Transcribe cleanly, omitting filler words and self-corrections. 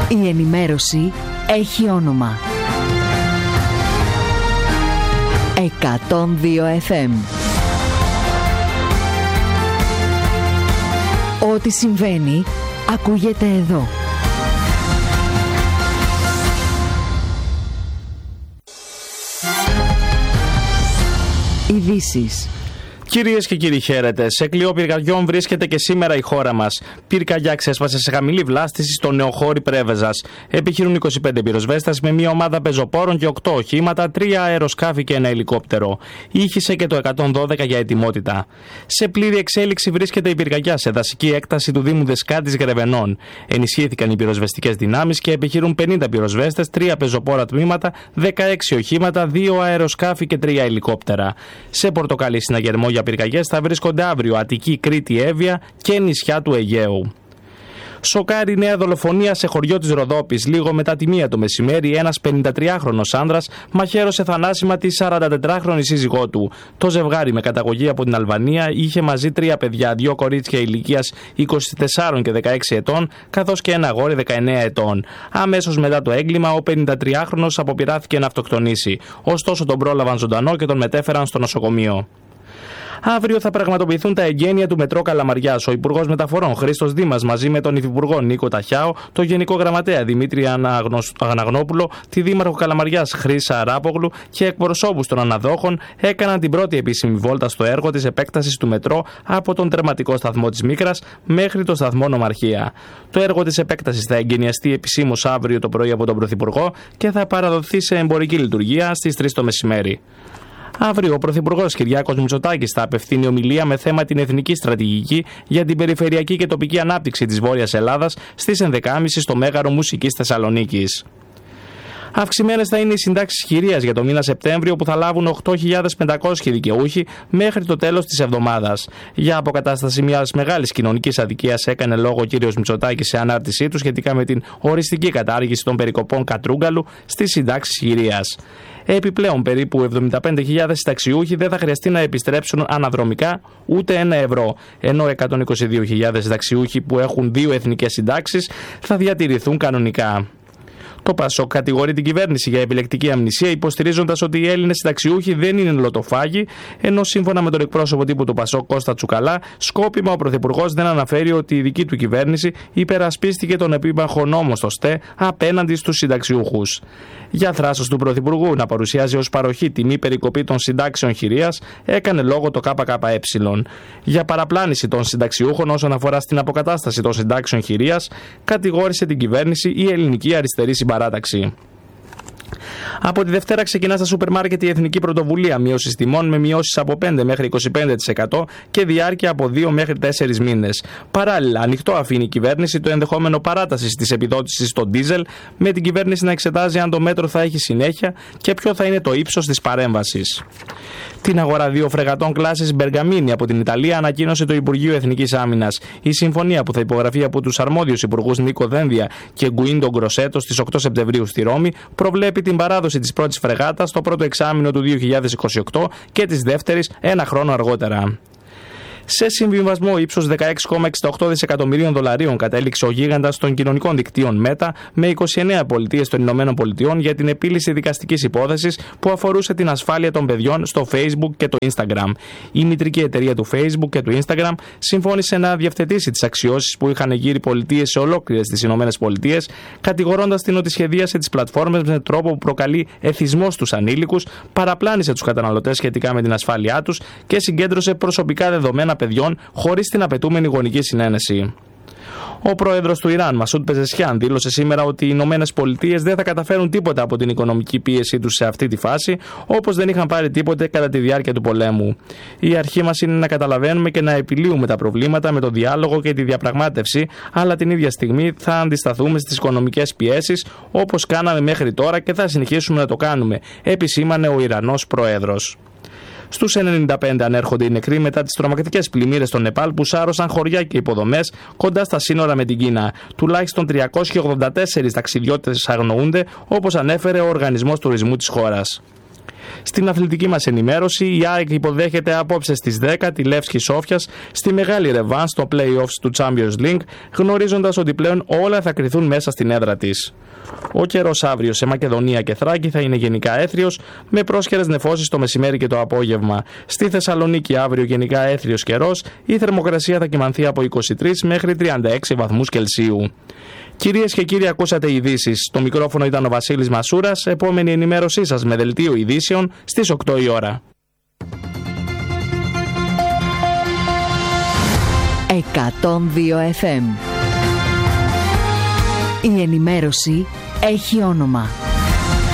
Η ενημέρωση έχει όνομα. 102 FM. Ό,τι συμβαίνει, ακούγεται εδώ. Ειδήσεις. Κυρίες και κύριοι, χαίρετε. Σε κλειό πυρκαγιών βρίσκεται και σήμερα η χώρα μας. Πυρκαγιά ξέσπασε σε χαμηλή βλάστηση στο νεοχώρι Πρέβεζας. Επιχειρούν 25 πυροσβέστες με μια ομάδα πεζοπόρων και 8 οχήματα, 3 αεροσκάφη και ένα ελικόπτερο. Ήχησε και το 112 για ετοιμότητα. Σε πλήρη εξέλιξη βρίσκεται η πυρκαγιά σε δασική έκταση του Δήμου Δεσκάτης Γρεβενών. Ενισχύθηκαν οι πυροσβεστικές δυνάμεις και επιχειρούν 50 πυροσβέστες, 3 πεζοπόρα τμήματα, 16 οχήματα, 2 αεροσκάφη και 3 ελικόπτερα. Σε πορτοκαλί συναγερμό για πυρκαγιές θα βρίσκονται αύριο Αττική, Κρήτη, Εύβοια και νησιά του Αιγαίου. Σοκάρει νέα δολοφονία σε χωριό της Ροδόπης. Λίγο μετά τη 1 το μεσημέρι, ένας 53χρονος άνδρας μαχαίρωσε θανάσιμα τη 44χρονη σύζυγό του. Το ζευγάρι, με καταγωγή από την Αλβανία, είχε μαζί 3 παιδιά, 2 κορίτσια ηλικίας 24 και 16 ετών, καθώς και ένα αγόρι 19 ετών. Αμέσως μετά το έγκλημα, ο 53χρονος αποπειράθηκε να αυτοκτονήσει. Ωστόσο, τον πρόλαβαν ζωντανό και τον μετέφεραν στο νοσοκομείο. Αύριο θα πραγματοποιηθούν τα εγγένεια του Μετρό Καλαμαριάς. Ο Υπουργός Μεταφορών Χρήστος Δήμας, μαζί με τον Υφυπουργό Νίκο Ταχιάο, τον Γενικό Γραμματέα Δημήτρη Αναγνόπουλο, τη Δήμαρχο Καλαμαριάς Χρύσα Αράπογλου και εκπροσώπους των αναδόχων, έκαναν την πρώτη επίσημη βόλτα στο έργο της επέκτασης του Μετρό από τον τερματικό σταθμό της Μίκρας μέχρι το σταθμό Νομαρχία. Το έργο της επέκτασης θα εγγενιαστεί επισήμως αύριο το πρωί από τον Πρωθυπουργό και θα παραδοθεί σε εμπορική λειτουργία στις 3 το μεσημέρι. Αύριο ο Πρωθυπουργός Κυριάκος Μητσοτάκης θα απευθύνει ομιλία με θέμα την εθνική στρατηγική για την περιφερειακή και τοπική ανάπτυξη της Βόρειας Ελλάδας στις 11.30 στο Μέγαρο Μουσικής Θεσσαλονίκης. Αυξημένες θα είναι οι συντάξεις χειρίας για το μήνα Σεπτέμβριο, που θα λάβουν 8.500 δικαιούχοι μέχρι το τέλος της εβδομάδας. Για αποκατάσταση μιας μεγάλης κοινωνικής αδικίας έκανε λόγο ο κ. Μητσοτάκης σε ανάρτησή του σχετικά με την οριστική κατάργηση των περικοπών Κατρούγκαλου στις συντάξεις χειρίας. Επιπλέον, περίπου 75.000 συνταξιούχοι δεν θα χρειαστεί να επιστρέψουν αναδρομικά ούτε €1, ενώ 122.000 συνταξιούχοι που έχουν 2 εθνικές συντάξεις θα διατηρηθούν κανονικά. Το ΠΑΣΟΚ κατηγορεί την κυβέρνηση για επιλεκτική αμνησία, υποστηρίζοντας ότι οι Έλληνες συνταξιούχοι δεν είναι λοτοφάγοι, ενώ σύμφωνα με τον εκπρόσωπο τύπου του ΠΑΣΟΚ Κώστα Τσουκαλά, σκόπιμα ο Πρωθυπουργός δεν αναφέρει ότι η δική του κυβέρνηση υπερασπίστηκε τον επίμαχο νόμο στο ΣΤΕ απέναντι στους συνταξιούχους. Για θράσος του Πρωθυπουργού να παρουσιάζει ως παροχή τη μη περικοπή των συντάξεων χειρίας, έκανε λόγο το ΚΚΕ. Για παραπλάνηση των συνταξιούχων όσον αφορά στην αποκατάσταση των συντάξεων χειρίας, κατηγόρησε την κυβέρνηση η Ελληνική Αριστερή Συμπαράταξη. Από τη Δευτέρα ξεκινά στα σούπερ μάρκετ η εθνική πρωτοβουλία μείωσης τιμών, με μειώσεις από 5 μέχρι 25% και διάρκεια από 2 μέχρι 4 μήνες. Παράλληλα, ανοιχτό αφήνει η κυβέρνηση το ενδεχόμενο παράτασης της επιδότησης στο ντίζελ, με την κυβέρνηση να εξετάζει αν το μέτρο θα έχει συνέχεια και ποιο θα είναι το ύψος της παρέμβασης. Την αγορά 2 φρεγατών κλάσης Μπεργαμίνη από την Ιταλία ανακοίνωσε το Υπουργείο Εθνικής Άμυνας. Η συμφωνία, που θα υπογραφεί από τους αρμόδιους υπουργούς Νίκο Δένδια και Γκουίντο Γκροσέτο στις 8 Σεπτεμβρίου στη Ρώμη, προβλέπει την παράδοση της πρώτης φρεγάτας το πρώτο εξάμηνο του 2028 και της δεύτερης ένα χρόνο αργότερα. Σε συμβιβασμό ύψους 16,68 δισεκατομμυρίων δολαρίων κατέληξε ο γίγαντας των κοινωνικών δικτύων Meta με 29 πολιτείες των ΗΠΑ για την επίλυση δικαστικής υπόθεσης που αφορούσε την ασφάλεια των παιδιών στο Facebook και το Instagram. Η μητρική εταιρεία του Facebook και του Instagram συμφώνησε να διευθετήσει τις αξιώσεις που είχαν γύρει πολιτείες σε ολόκληρες τις ΗΠΑ, κατηγορώντας την ότι σχεδίασε τις πλατφόρμες με τρόπο που προκαλεί εθισμό στους ανήλικους, παραπλάνησε τους καταναλωτές σχετικά με την ασφάλειά τους και συγκέντρωσε προσωπικά δεδομένα παιδιών χωρίς την απαιτούμενη γονική συνένεση. Ο πρόεδρος του Ιράν, Μασούντ Πεζεσχιάν, δήλωσε σήμερα ότι οι Ηνωμένες Πολιτείες δεν θα καταφέρουν τίποτα από την οικονομική πίεση τους σε αυτή τη φάση, όπως δεν είχαν πάρει τίποτε κατά τη διάρκεια του πολέμου. Η αρχή μας είναι να καταλαβαίνουμε και να επιλύουμε τα προβλήματα με το διάλογο και τη διαπραγμάτευση, αλλά την ίδια στιγμή θα αντισταθούμε στις οικονομικές πιέσεις, όπως κάναμε μέχρι τώρα και θα συνεχίσουμε να το κάνουμε, επισήμανε ο Ιρανός πρόεδρος. Στους 95 ανέρχονται οι νεκροί μετά τις τρομακτικές πλημμύρες στο Νεπάλ που σάρωσαν χωριά και υποδομές κοντά στα σύνορα με την Κίνα. Τουλάχιστον 384 ταξιδιώτες αγνοούνται, όπως ανέφερε ο Οργανισμός Τουρισμού της χώρας. Στην αθλητική μας ενημέρωση, η ΑΕΚ υποδέχεται απόψε στις 10 τη Λεύσκη Σόφιας στη μεγάλη ρεβάν στο play-offs του Champions League, γνωρίζοντας ότι πλέον όλα θα κριθούν μέσα στην έδρα της. Ο καιρός αύριο σε Μακεδονία και Θράκη θα είναι γενικά έθριος, με πρόσχερες νεφώσεις το μεσημέρι και το απόγευμα. Στη Θεσσαλονίκη αύριο γενικά έθριος καιρός, η θερμοκρασία θα κυμανθεί από 23 μέχρι 36 βαθμούς Κελσίου. Κυρίες και κύριοι, ακούσατε ειδήσεις. Το μικρόφωνο ήταν ο Βασίλης Μασούρας. Επόμενη ενημέρωσή σας με δελτίο ειδήσεων στις 8 η ώρα. 102 FM. Η ενημέρωση έχει όνομα.